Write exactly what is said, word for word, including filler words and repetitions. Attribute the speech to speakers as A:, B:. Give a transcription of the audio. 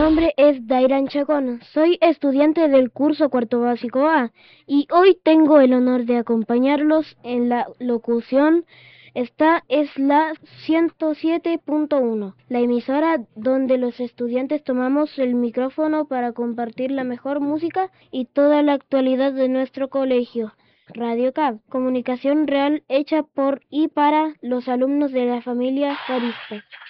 A: nombre es Dairan Chacón, soy estudiante del curso cuarto básico A y hoy tengo el honor de acompañarlos en la locución. Esta es la ciento siete punto uno, la emisora donde los estudiantes tomamos el micrófono para compartir la mejor música y toda la actualidad de nuestro colegio. Radio C A B, comunicación real hecha por y para los alumnos de la familia Carista.